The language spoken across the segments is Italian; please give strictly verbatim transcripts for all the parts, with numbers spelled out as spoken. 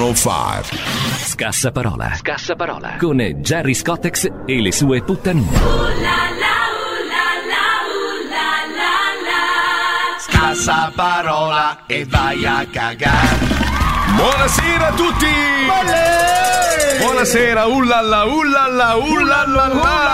centocinque. Scassaparola. Scassaparola. Con Gerry Scottex e le sue puttanine. Scassaparola e vai a cagare. Buonasera a tutti! Olè! Buonasera, ullalla, ullalla, ullalla,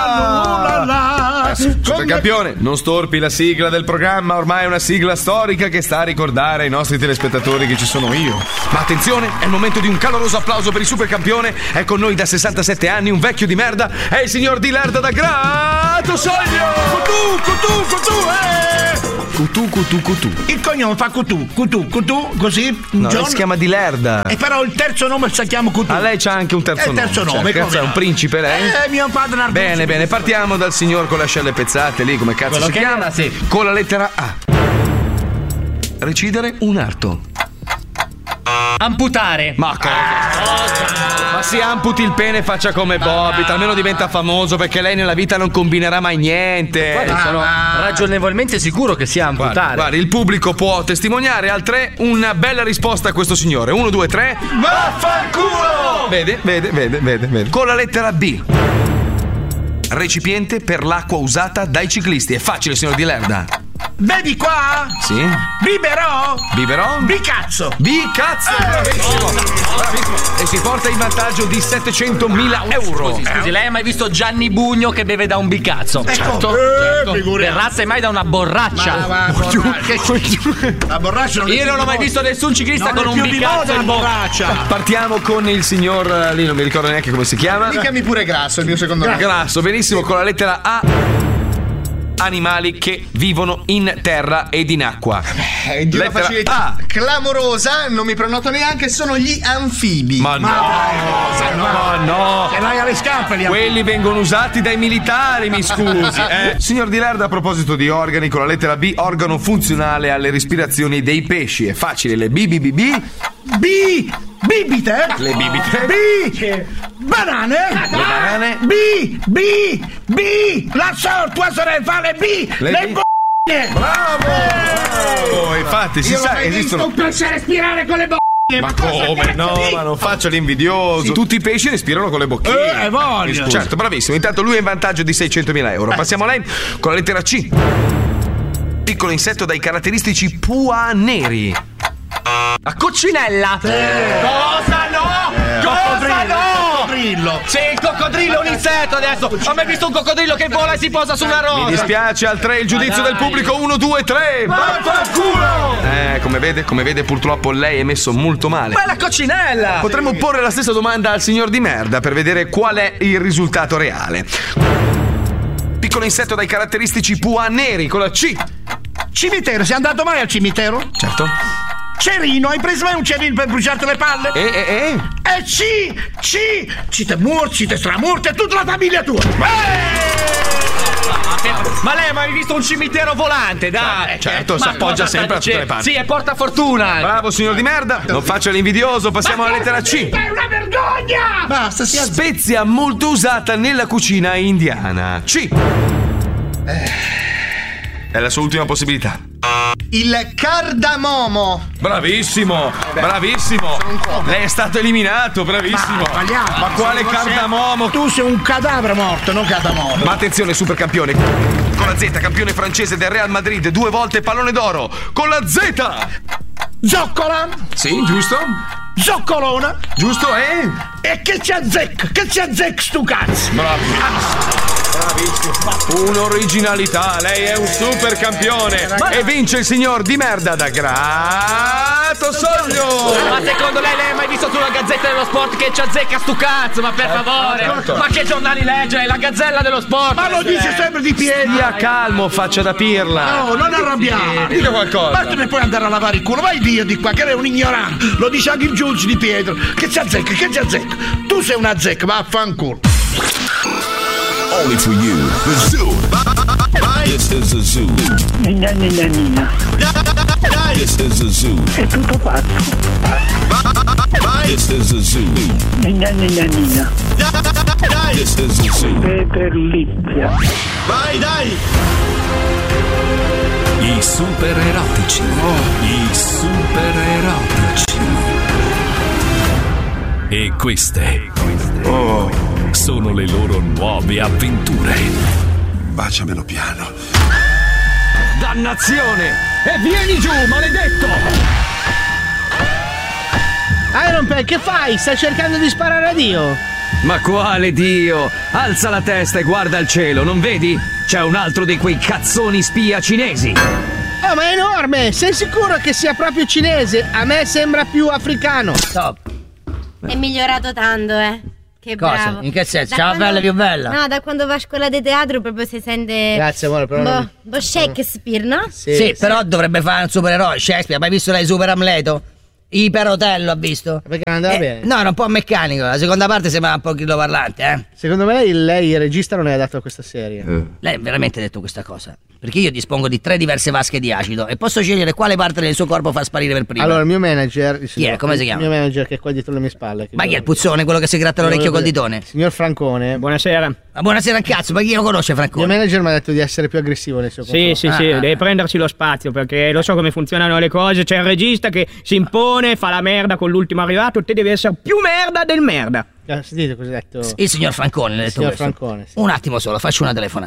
ullalla. Super campione, non storpi la sigla del programma, ormai è una sigla storica che sta a ricordare ai nostri telespettatori che ci sono io. Ma attenzione, è il momento di un caloroso applauso per il super campione. È con noi da sessantasette anni un vecchio di merda, è il signor Di Lerda da Grato Soglio! Cutù, cutù, cutù, eh! Cutù, cutù, cutù. Il cognome fa cutù, cutù, cutù, così. No, John... lei si chiama Di Lerda. E però il terzo nome si chiama cutù. A lei c'ha anche un terzo nome. È il terzo nome, cioè, come è un principe lei? Eh, mio padre Narduzzi. Bene, bene, partiamo dal signor con le ascelle pezzate lì, come cazzo Quello si che chiama? era, sì. Con la lettera A. Recidere un arto. Amputare. Ma cosa? Ma si amputi il pene e faccia come Bobby, almeno diventa famoso, perché lei nella vita non combinerà mai niente. Guarda, sono ragionevolmente sicuro che sia amputare. Guarda, guarda, il pubblico può testimoniare al tre una bella risposta a questo signore. Uno, due, tre. Vaffanculo! Vede, vede, vede, vede, vede. Con la lettera B. Recipiente per l'acqua usata dai ciclisti. È facile, signor Di Lerda. Vedi qua? Sì. Biberò? Biberò? Bicazzo! Bicazzo! Bravissimo! Bravissimo! E si porta in vantaggio di settecentomila euro. Scusi, scusi, lei ha mai visto Gianni Bugno che beve da un bicazzo? Certo. certo. Eh, Terrazza mai da una borraccia? Ma va, borraccia. La borraccia non è Io più non ho di mai moda. visto nessun ciclista Non con è un più di bicazzo moda in la bocca. borraccia. Partiamo con il signor eh, lì, non mi ricordo neanche come si chiama. Mi chiami pure Grasso, il mio secondo nome. Grasso, benissimo, con la lettera A. Animali che vivono in terra ed in acqua. Eh, di una Lettera facilità A. clamorosa, non mi prenoto neanche, sono gli anfibi. Ma no, no, no. Se l'hai alle scarpe li Quelli vengono usati dai militari, mi scusi. Eh. Signor Di Lerda, a proposito di organi, con la lettera B, organo funzionale alle respirazioni dei pesci. È facile, le B, B, B, B. B! Bibite? Le bibite. B! Banane? Le banane. B! B! B! La so, tua sorella fa le B! Le Le, B. b***e! Bravo! Oh, infatti, si Io non sa, ho mai esistono. Non posso respirare con le b***e! Ma come? No, ma non faccio l'invidioso. Tutti i pesci respirano con le bocchine. Eh, voglio. Certo, bravissimo. Intanto lui è in vantaggio di seicentomila euro. Passiamo a lei con la lettera C. Piccolo insetto dai caratteristici pua neri. La coccinella. Cosa no? Cosa no? Coccodrillo. Sì, il coccodrillo è un insetto adesso. Ho mai visto un coccodrillo che vola e si posa su una rosa? Mi dispiace, al tre il giudizio Ma del dai. pubblico. uno, due, tre. Vaffanculo! Eh, come vede, come vede, purtroppo lei è messo molto male. Ma è la coccinella! Potremmo porre la stessa domanda al signor Di Merda per vedere qual è il risultato reale. Piccolo insetto dai caratteristici pua neri con la C. Cimitero, sei andato mai al cimitero? Certo. Cerino, hai preso mai un cerino per bruciarti le palle? E, e, e. E C! C! Ci te morti, ci te stramorti e tutta la famiglia tua! Ma lei ha mai visto un cimitero volante? Dai! Certo, si Ma appoggia cosa sempre sta a tutte le dicendo? parti. Sì, e porta fortuna! Bravo, signor Di Merda. Non faccia l'invidioso, passiamo alla lettera C. È una vergogna! Basta, si alza. Spezia molto usata nella cucina indiana. C. È la sua ultima possibilità. Il cardamomo. Bravissimo, bravissimo. Lei è stato eliminato, bravissimo. Ma, sbagliato. Ma quale Se- cardamomo? Tu sei un cadavere morto, non cadavere. Ma attenzione, super campione. Con la Z, campione francese del Real Madrid, due volte pallone d'oro. Con la Z. Zoccola! Sì, giusto? Zoccolona! Giusto, eh? E che ci azzecca? Che ci azzecca stu cazzo? Bravissimo. Bravissimo. Un'originalità, lei è un super campione. E vince il signor Di Merda da Grato Soglio. Ma secondo lei lei ha mai visto sulla Gazzetta dello Sport che ci azzecca stu cazzo? Ma per favore! Ma che giornali legge? È la Gazzella dello Sport! Ma lo dice sempre di piedi! Stia calmo, faccia da pirla. No, non arrabbiare! Dica qualcosa. Ma te ne puoi andare a lavare il culo, vai via di qua, che lei è un ignorante! Lo dice anche il giudice di Pietro! Che ci azzecca, che ci azzecca! Tu sei una zecca, vaffanculo! Only for you. The zoo. This is the zoo. Nina, nina, nina. This is the zoo. È tutto pazzo. This is the zoo. Nina, nina, nina. This is the zoo. Peterlizia. Vai, dai! I super erotici. I super erotici. E queste oh. sono le loro nuove avventure. Baciamelo piano. Dannazione! E vieni giù, maledetto! Iron Man, che fai? Stai cercando di sparare a Dio? Ma quale Dio? Alza la testa e guarda il cielo, non vedi? C'è un altro di quei cazzoni spia cinesi. Oh, ma è enorme! Sei sicuro che sia proprio cinese? A me sembra più africano. Stop. È migliorato tanto, eh. Che Cosa? bravo. In che senso? Da C'è la quando- pelle più bella? No, da quando va a scuola di teatro proprio si sente. Grazie, amore, però Un non- po', un po' Shakespeare, no? Sì, sì, però dovrebbe fare un supereroe. Shakespeare, hai mai visto lei Super Amleto? Iperotello ha visto? Perché non andava Eh, bene? No, era un po' meccanico. La seconda parte sembra un po' parlante, eh. Secondo me lei, lei il regista non è adatto a questa serie. Lei ha veramente detto questa cosa? Perché io dispongo di tre diverse vasche di acido e posso scegliere quale parte del suo corpo fa sparire per prima. Allora, il mio manager. il Chi è? Come si chiama? Il mio manager che è qua dietro le mie spalle. Ma chi è il puzzone, quello che si gratta l'orecchio col ditone? Signor Francone. Buonasera. Ma buonasera al cazzo, ma chi lo conosce Il mio Francone? manager mi ha detto di essere più aggressivo nei suoi Sì, sì, Ah, sì, ah, deve ah. prendersi lo spazio perché lo so come funzionano le cose. C'è il regista che si impone, fa la merda con l'ultimo arrivato, te devi essere più merda del merda. Ha sentito cosa ha detto? Il signor Francone, le ha detto Signor questo. Francone, sì. Un attimo solo, faccio una telefonata.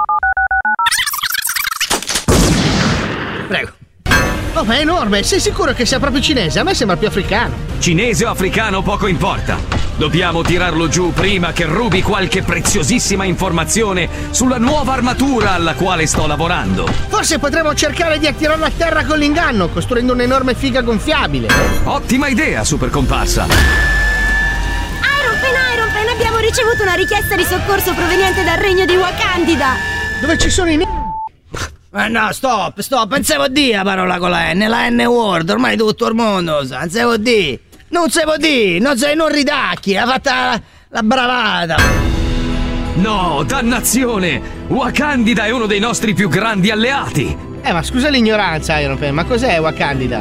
Prego. Oh, ma è enorme! Sei sicuro che sia proprio cinese? A me sembra più africano. Cinese o africano poco importa. Dobbiamo tirarlo giù prima che rubi qualche preziosissima informazione sulla nuova armatura alla quale sto lavorando. Forse potremmo cercare di attirarlo a terra con l'inganno, costruendo un'enorme figa gonfiabile. Ottima idea, super comparsa. Iron Man, Iron Man, abbiamo ricevuto una richiesta di soccorso proveniente dal regno di Wakandida. Dove ci sono i ne... Ma no, stop, stop, non si può dire la parola con la N, la N-word, ormai tutto il mondo lo sa, non si può dire. Non si può dire, non sei non ridacchi, ha fatto la, la bravata. No, dannazione! Wakandida è uno dei nostri più grandi alleati. Eh, ma scusa l'ignoranza, Iron Man, ma cos'è Wakandida?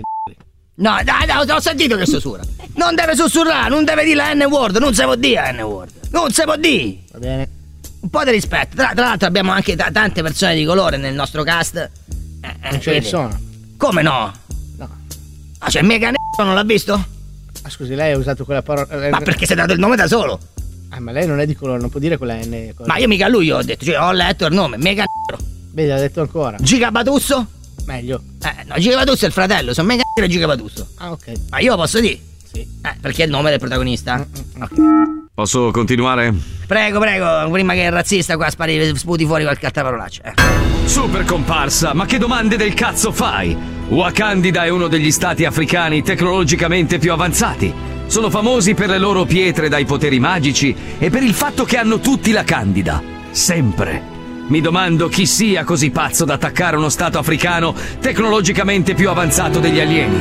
No, dai, dai, ho sentito che sussurra. Non deve sussurrare, non deve dire la N-word, non si può dire la N-word. Non si può dire. Va bene. Un po' di rispetto. Tra, tra l'altro abbiamo anche t- tante persone di colore nel nostro cast. Eh, eh, Non ce ne quindi- sono. Come no? No. Ah, c'è Mega N***o, non l'ha visto? Ah, scusi, lei ha usato quella parola. eh, Ma perché si è dato il nome da solo? Ah, ma lei non è di colore, non può dire quella N. cosa. Ma io mica a lui ho detto, cioè ho letto il nome, Mega N***o. Vedi, l'ha detto ancora. Giga Batusso? Meglio. Eh, no, Giga Batusso è il fratello, sono Mega N***o e Giga Batusso. Ah, ok. Ma io lo posso dire? Sì. Eh, perché è il nome del protagonista? Ok. Posso continuare? Prego, prego, prima che il razzista qua spari, sputi fuori qualche altra parolaccia. Eh. Super comparsa, ma che domande del cazzo fai? Wakandida è uno degli stati africani tecnologicamente più avanzati. Sono famosi per le loro pietre dai poteri magici e per il fatto che hanno tutti la candida. Sempre. Mi domando chi sia così pazzo da attaccare uno stato africano tecnologicamente più avanzato degli alieni.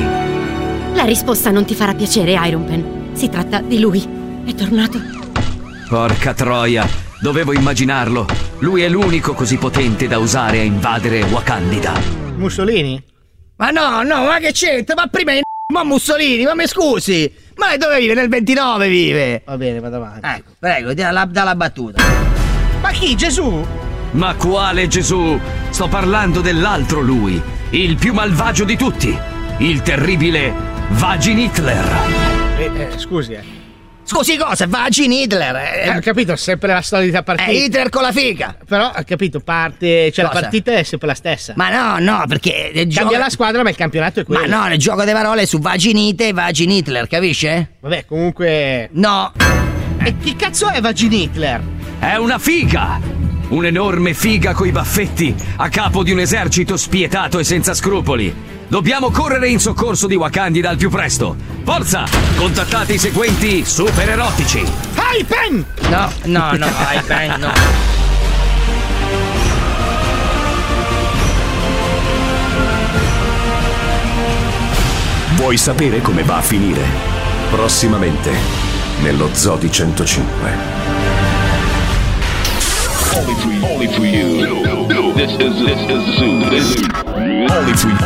La risposta non ti farà piacere, Iron Man. Si tratta di lui. È tornato. Porca troia, dovevo immaginarlo. Lui è l'unico così potente da usare a invadere Wakandida. Mussolini? Ma no, no, ma che c'entra? Ma prima è ma Mussolini, ma mi scusi! Ma lei dove vive? Nel ventinove vive! Va bene, vado avanti. Ecco, prego, dalla, dalla battuta. Ma chi? Gesù? Ma quale Gesù? Sto parlando dell'altro lui, il più malvagio di tutti, il terribile Vagin Hitler. Eh, eh, scusi, eh. Scusi cosa? Vagin Hitler! Eh, Eh, ho capito, sempre la solita partita. è Hitler con la figa! Però, ho capito, parte. Cioè, Cosa? la partita è sempre la stessa. Ma no, no, perché nel Cambia gioco... la squadra, ma il campionato è quello. Ma no, nel gioco delle parole è su Vaginite e Vagin Hitler, capisce? Vabbè, comunque. No! E chi cazzo è Vagin Hitler? È una figa! Un'enorme figa coi baffetti, a capo di un esercito spietato e senza scrupoli. Dobbiamo correre in soccorso di Wakandida al più presto. Forza! Contattate i seguenti super erotici. Hypen! No, no, no, Hypen, no. Vuoi sapere come va a finire? Prossimamente, nello Zoo di centocinque. Only for you. Only for you. This is this is Zoo. This is only for you.